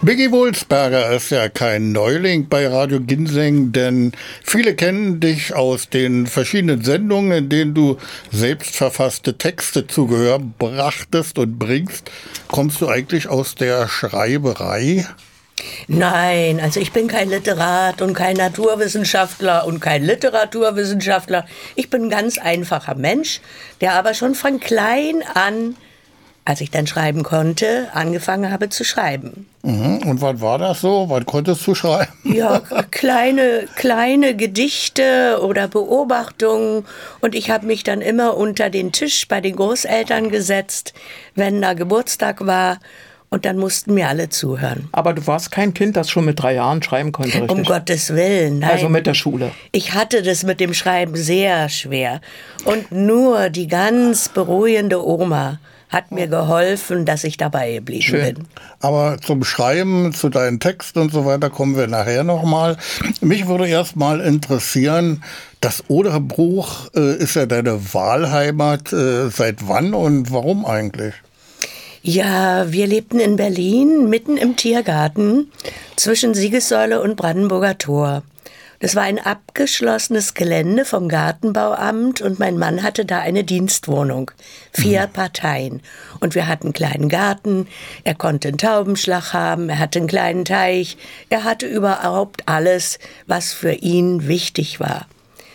Biggie Wulsberger ist ja kein Neuling bei Radio Ginseng, denn viele kennen dich aus den verschiedenen Sendungen, in denen du selbst verfasste Texte zu Gehör brachtest und bringst. Kommst du eigentlich aus der Schreiberei? Nein, also ich bin kein Literat und kein Naturwissenschaftler und kein Literaturwissenschaftler. Ich bin ein ganz einfacher Mensch, der aber schon von klein an, als ich dann schreiben konnte, angefangen habe zu schreiben. Und wann war das so? Wann konntest du schreiben? Ja, kleine Gedichte oder Beobachtungen. Und ich habe mich dann immer unter den Tisch bei den Großeltern gesetzt, wenn da Geburtstag war. Und dann mussten mir alle zuhören. Aber du warst kein Kind, das schon mit 3 Jahren schreiben konnte, richtig? Um Gottes Willen, nein. Also mit der Schule. Ich hatte das mit dem Schreiben sehr schwer. Und nur die ganz beruhigende Oma hat mir geholfen, dass ich dabei geblieben bin. Aber zum Schreiben, zu deinen Texten und so weiter kommen wir nachher nochmal. Mich würde erst mal interessieren, das Oderbruch ist ja deine Wahlheimat. Seit wann und warum eigentlich? Ja, wir lebten in Berlin, mitten im Tiergarten, zwischen Siegessäule und Brandenburger Tor. Das war ein abgeschlossenes Gelände vom Gartenbauamt und mein Mann hatte da eine Dienstwohnung. 4 Parteien. Und wir hatten einen kleinen Garten, er konnte einen Taubenschlag haben, er hatte einen kleinen Teich, er hatte überhaupt alles, was für ihn wichtig war.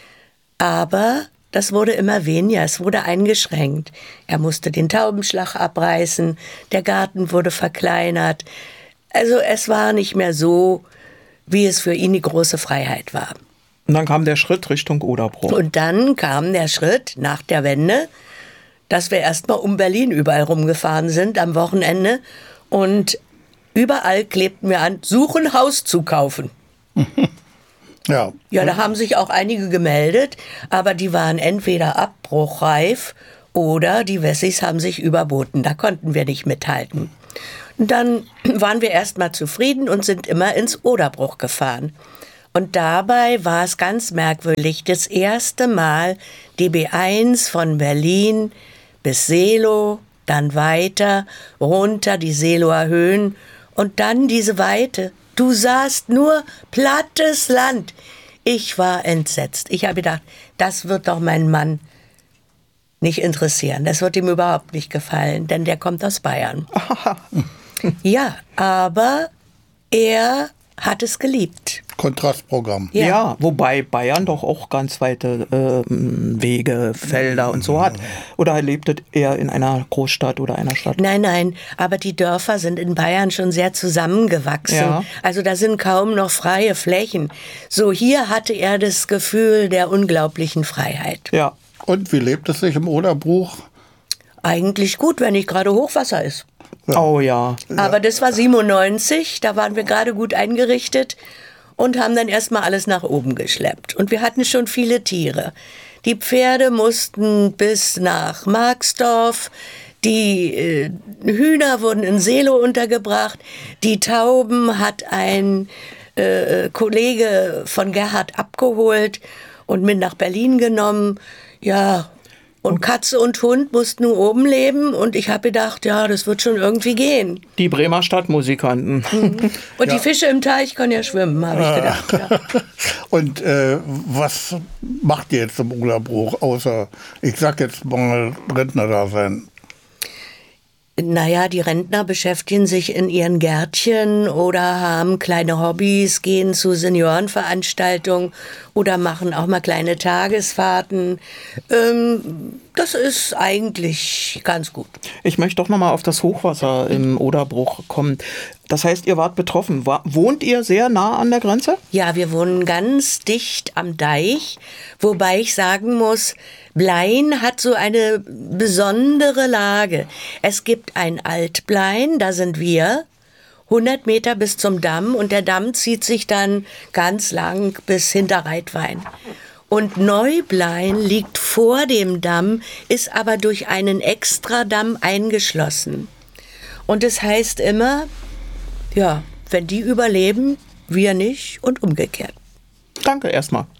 Aber das wurde immer weniger, es wurde eingeschränkt. Er musste den Taubenschlag abreißen, der Garten wurde verkleinert. Also es war nicht mehr so, wie es für ihn die große Freiheit war. Und dann kam der Schritt Richtung Oderbruch. Und dann kam der Schritt nach der Wende, dass wir erstmal um Berlin überall rumgefahren sind am Wochenende und überall klebten wir an, suchen Haus zu kaufen. Ja, da haben sich auch einige gemeldet, aber die waren entweder abbruchreif oder die Wessis haben sich überboten. Da konnten wir nicht mithalten. Und dann waren wir erstmal zufrieden und sind immer ins Oderbruch gefahren. Und dabei war es ganz merkwürdig, das erste Mal die B1 von Berlin bis Seelow, dann weiter, runter die Seelower Höhen und dann diese Weite. Du sahst nur plattes Land. Ich war entsetzt. Ich habe gedacht, das wird doch mein Mann nicht interessieren. Das wird ihm überhaupt nicht gefallen, denn der kommt aus Bayern. Ja, aber er hat es geliebt. Kontrastprogramm. Ja, wobei Bayern doch auch ganz weite Wege, Felder und so hat. Oder lebtet er in einer Großstadt oder einer Stadt? Nein, aber die Dörfer sind in Bayern schon sehr zusammengewachsen. Ja. Also da sind kaum noch freie Flächen. So, hier hatte er das Gefühl der unglaublichen Freiheit. Ja. Und wie lebt es sich im Oderbruch? Eigentlich gut, wenn nicht gerade Hochwasser ist. Ja. Oh ja. Aber das war 97, da waren wir gerade gut eingerichtet und haben dann erstmal alles nach oben geschleppt. Und wir hatten schon viele Tiere. Die Pferde mussten bis nach Marxdorf, die Hühner wurden in Seelow untergebracht, die Tauben hat ein Kollege von Gerhard abgeholt und mit nach Berlin genommen. Ja, und Katze und Hund mussten nur oben leben und ich habe gedacht, ja, das wird schon irgendwie gehen. Die Bremer Stadtmusikanten. Und die Fische im Teich können ja schwimmen, habe ich gedacht. Ja. Und was macht ihr jetzt im Oderbruch, außer, ich sag jetzt mal, Rentner da sein? Naja, die Rentner beschäftigen sich in ihren Gärtchen oder haben kleine Hobbys, gehen zu Seniorenveranstaltungen oder machen auch mal kleine Tagesfahrten. Das ist eigentlich ganz gut. Ich möchte doch nochmal auf das Hochwasser im Oderbruch kommen. Das heißt, ihr wart betroffen. Wohnt ihr sehr nah an der Grenze? Ja, wir wohnen ganz dicht am Deich, wobei ich sagen muss, Blain hat so eine besondere Lage. Es gibt ein Altblain, da sind wir, 100 Meter bis zum Damm und der Damm zieht sich dann ganz lang bis hinter Reitwein. Und Neublain liegt vor dem Damm, ist aber durch einen Extradamm eingeschlossen. Und es heißt immer, ja, wenn die überleben, wir nicht und umgekehrt. Danke erstmal.